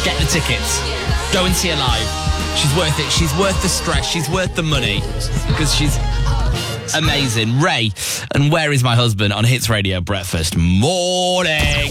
Get the tickets. Go and see her live. She's worth it. She's worth the stress. She's worth the money because she's amazing. Ray and Where Is My Husband on Hits Radio Breakfast. Morning.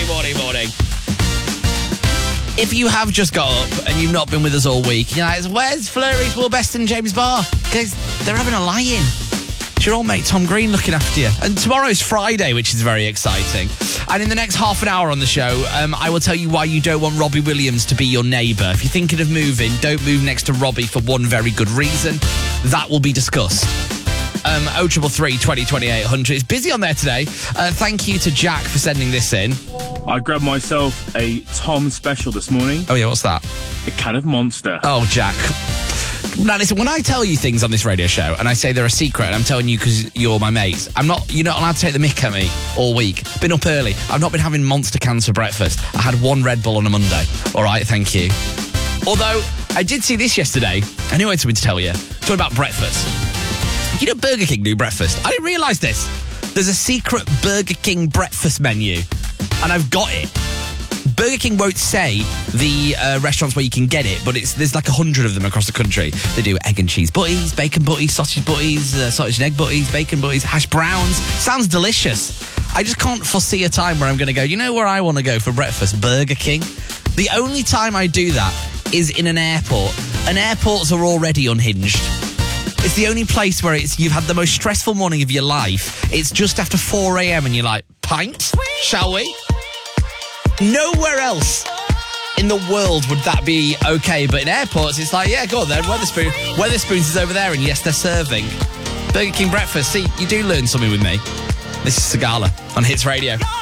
If you have just got up and you've not been with us all week, you're like, where's Flurry, Will Best and James Barr? Because they're having a lie-in. It's your old mate Tom Green looking after you. And tomorrow's Friday, which is very exciting. And in the next half an hour on the show, I will tell you why you don't want Robbie Williams to be your neighbour. If you're thinking of moving, don't move next to Robbie for one very good reason. That will be discussed. 0333 20 800. It's busy on there today. Thank you to Jack for sending this in. I grabbed myself a Tom special this morning. Oh yeah, what's that? A can of Monster. Oh, Jack. Now listen, when I tell you things on this radio show and I say they're a secret and I'm telling you because you're my mates, you're not allowed to take the mick at me all week. Been up early. I've not been having Monster cans for breakfast. I had one Red Bull on a Monday. All right, thank you. Although, I did see this yesterday. I knew I had something to tell you. Talking about breakfast. You know Burger King do breakfast? I didn't realise this. There's a secret Burger King breakfast menu, and I've got it. Burger King won't say the restaurants where you can get it, but there's like 100 of them across the country. They do egg and cheese butties, bacon butties, sausage butties, sausage and egg butties, bacon butties, hash browns. Sounds delicious. I just can't foresee a time where I'm going to go, you know where I want to go for breakfast? Burger King. The only time I do that is in an airport. And airports are already unhinged. It's the only place where you've had the most stressful morning of your life. It's just after 4 a.m. and you're like, pint? Shall we? Nowhere else in the world would that be okay. But in airports, it's like, yeah, go on then. Wetherspoons is over there, and yes, they're serving Burger King breakfast. See, you do learn something with me. This is Sigala on Hits Radio.